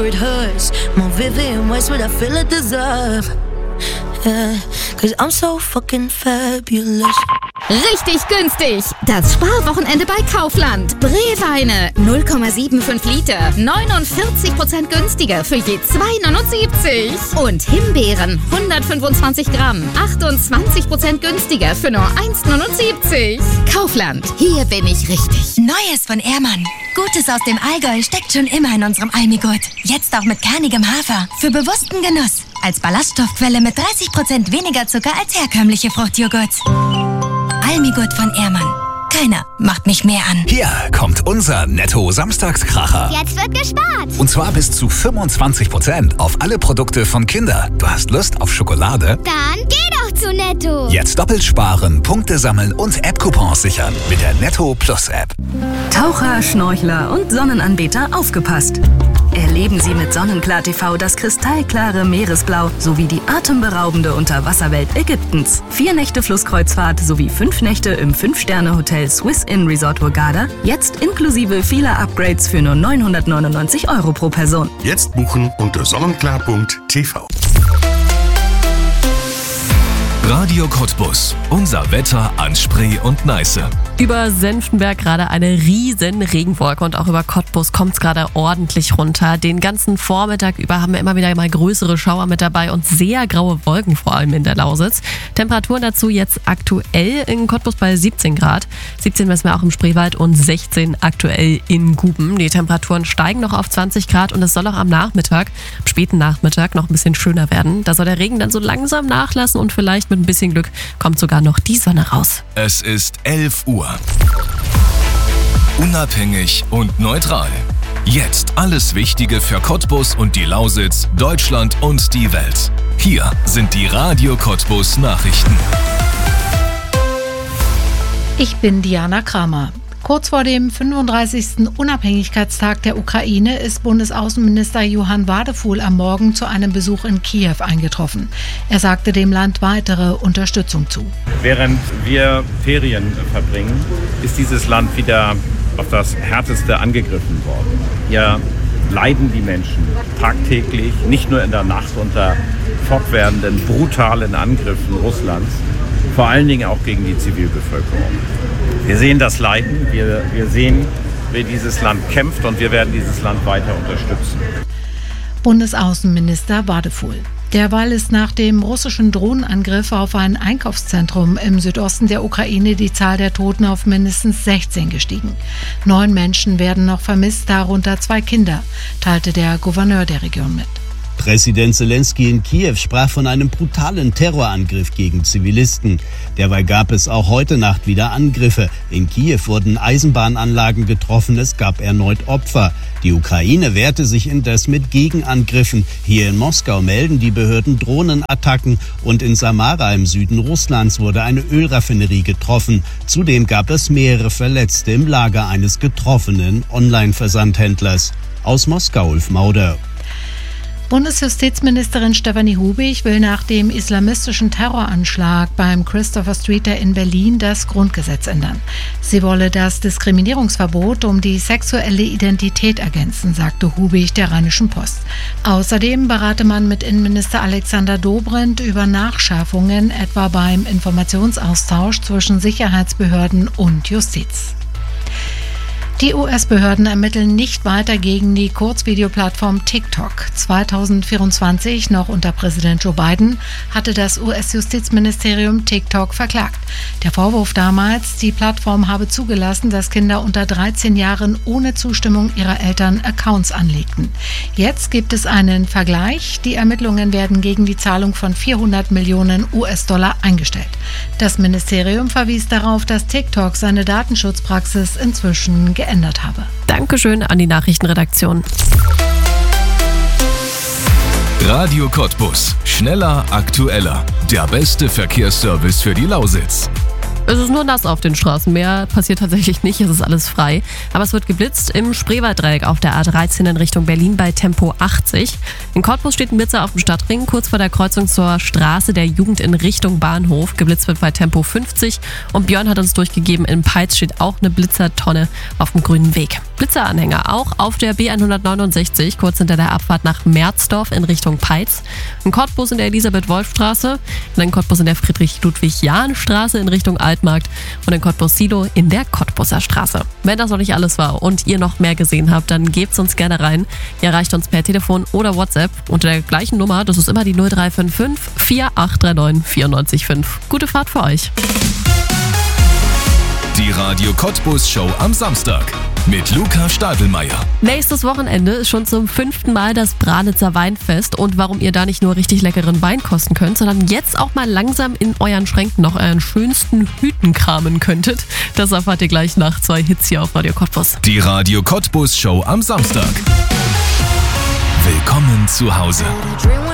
It hurts more vivid in ways what I feel I deserve. Yeah, 'cause I'm so fucking fabulous. Richtig günstig. Das Sparwochenende bei Kaufland. Brewweine 0,75 Liter. 49% günstiger für je 2,79. Und Himbeeren 125 Gramm. 28% günstiger für nur 1,79. Kaufland. Hier bin ich richtig. Neues von Ehrmann. Gutes aus dem Allgäu steckt schon immer in unserem Almigurt. Jetzt auch mit kernigem Hafer. Für bewussten Genuss. Als Ballaststoffquelle mit 30% weniger Zucker als herkömmliche Fruchtjoghurt. Almigurt von Ehrmann. Keiner macht mich mehr an. Hier kommt unser Netto-Samstagskracher. Jetzt wird gespart. Und zwar bis zu 25% auf alle Produkte von Kinder. Du hast Lust auf Schokolade? Dann geh doch zu Netto. Jetzt doppelt sparen, Punkte sammeln und App-Coupons sichern mit der Netto Plus App. Taucher, Schnorchler und Sonnenanbeter aufgepasst. Erleben Sie mit Sonnenklar TV das kristallklare Meeresblau sowie die atemberaubende Unterwasserwelt Ägyptens. 4 Nächte Flusskreuzfahrt sowie 5 Nächte im 5-Sterne-Hotel Swiss Inn Resort Hurghada. Jetzt inklusive vieler Upgrades für nur 999 € pro Person. Jetzt buchen unter sonnenklar.tv. Radio Cottbus. Unser Wetter an Spree und Neiße. Über Senftenberg gerade eine riesen Regenwolke und auch über Cottbus kommt es gerade ordentlich runter. Den ganzen Vormittag über haben wir immer wieder mal größere Schauer mit dabei und sehr graue Wolken, vor allem in der Lausitz. Temperaturen dazu jetzt aktuell in Cottbus bei 17 Grad. 17 messen wir auch im Spreewald und 16 aktuell in Guben. Die Temperaturen steigen noch auf 20 Grad und es soll auch am Nachmittag, am späten Nachmittag noch ein bisschen schöner werden. Da soll der Regen dann so langsam nachlassen und vielleicht mit ein bisschen Glück kommt sogar noch die Sonne raus. Es ist 11 Uhr. Unabhängig und neutral. Jetzt alles Wichtige für Cottbus und die Lausitz, Deutschland und die Welt. Hier sind die Radio Cottbus Nachrichten. Ich bin Diana Kramer. Kurz vor dem 35. Unabhängigkeitstag der Ukraine ist Bundesaußenminister Johann Wadefuhl am Morgen zu einem Besuch in Kiew eingetroffen. Er sagte dem Land weitere Unterstützung zu. Während wir Ferien verbringen, ist dieses Land wieder auf das Härteste angegriffen worden. Hier leiden die Menschen tagtäglich, nicht nur in der Nacht unter fortwährenden brutalen Angriffen Russlands, vor allen Dingen auch gegen die Zivilbevölkerung. Wir sehen das Leiden, wir sehen, wie dieses Land kämpft und wir werden dieses Land weiter unterstützen. Bundesaußenminister Wadefuhl. Derweil ist nach dem russischen Drohnenangriff auf ein Einkaufszentrum im Südosten der Ukraine die Zahl der Toten auf mindestens 16 gestiegen. 9 Menschen werden noch vermisst, darunter 2 Kinder, teilte der Gouverneur der Region mit. Präsident Zelensky in Kiew sprach von einem brutalen Terrorangriff gegen Zivilisten. Derweil gab es auch heute Nacht wieder Angriffe. In Kiew wurden Eisenbahnanlagen getroffen, es gab erneut Opfer. Die Ukraine wehrte sich indes mit Gegenangriffen. Hier in Moskau melden die Behörden Drohnenattacken und in Samara im Süden Russlands wurde eine Ölraffinerie getroffen. Zudem gab es mehrere Verletzte im Lager eines getroffenen Online-Versandhändlers. Aus Moskau, Ulf Mauder. Bundesjustizministerin Stefanie Hubig will nach dem islamistischen Terroranschlag beim Christopher Streeter in Berlin das Grundgesetz ändern. Sie wolle das Diskriminierungsverbot um die sexuelle Identität ergänzen, sagte Hubig der Rheinischen Post. Außerdem berate man mit Innenminister Alexander Dobrindt über Nachschärfungen, etwa beim Informationsaustausch zwischen Sicherheitsbehörden und Justiz. Die US-Behörden ermitteln nicht weiter gegen die Kurzvideoplattform TikTok. 2024, noch unter Präsident Joe Biden, hatte das US-Justizministerium TikTok verklagt. Der Vorwurf damals, die Plattform habe zugelassen, dass Kinder unter 13 Jahren ohne Zustimmung ihrer Eltern Accounts anlegten. Jetzt gibt es einen Vergleich. Die Ermittlungen werden gegen die Zahlung von 400 Millionen US-Dollar eingestellt. Das Ministerium verwies darauf, dass TikTok seine Datenschutzpraxis inzwischen geändert habe. Dankeschön an die Nachrichtenredaktion. Radio Cottbus. Schneller, aktueller. Der beste Verkehrsservice für die Lausitz. Es ist nur nass auf den Straßen, mehr passiert tatsächlich nicht, es ist alles frei. Aber es wird geblitzt im Spreewalddreieck auf der A13 in Richtung Berlin bei Tempo 80. In Cottbus steht ein Blitzer auf dem Stadtring, kurz vor der Kreuzung zur Straße der Jugend in Richtung Bahnhof. Geblitzt wird bei Tempo 50 und Björn hat uns durchgegeben, in Peitz steht auch eine Blitzertonne auf dem grünen Weg. Blitzeranhänger, auch auf der B169, kurz hinter der Abfahrt nach Merzdorf in Richtung Peitz. Ein Cottbus in der Elisabeth-Wolf-Straße, ein Cottbus in der Friedrich-Ludwig-Jahn-Straße in Richtung Altmarkt und ein Cottbus-Silo in der Cottbuser Straße. Wenn das noch nicht alles war und ihr noch mehr gesehen habt, dann gebt's uns gerne rein. Ihr erreicht uns per Telefon oder WhatsApp unter der gleichen Nummer. Das ist immer die 0355 4839 94,5. Gute Fahrt für euch. Die Radio Cottbus Show am Samstag mit Luca Stadelmeier. Nächstes Wochenende ist schon zum 5. Mal das Branitzer Weinfest und warum ihr da nicht nur richtig leckeren Wein kosten könnt, sondern jetzt auch mal langsam in euren Schränken noch euren schönsten Hüten kramen könntet, das erfahrt ihr gleich nach 2 Hits hier auf Radio Cottbus. Die Radio Cottbus Show am Samstag. Willkommen zu Hause.